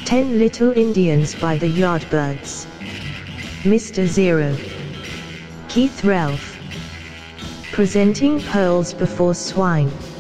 10 Little Indians by the Yardbirds. Mr. Zero. Keith Relf. Presenting Pearls Before Swine.